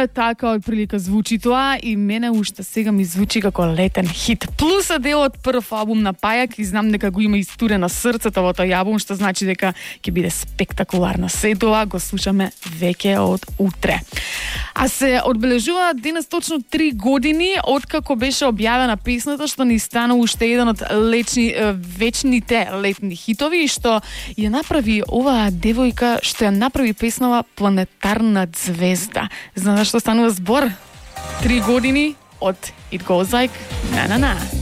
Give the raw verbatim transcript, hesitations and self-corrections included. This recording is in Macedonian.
Е, така отприлика звучи тоа и мене уште сега ми звучи како летен хит. Плюс е дел од прв албум на Пајак и знам дека го има истурено срцето во тој албум, што значи дека ќе биде спектакуларно. Се тоа го слушаме веќе од утре. А се одбележува денес точно три години откако беше објавена песната што ни стана уште еден од лечни, вечните летни хитови и што ја направи оваа девојка што ја направи песнава Планетарна звезда. Знаеш што станува збор? Три години од It Goes Like Na Na Na.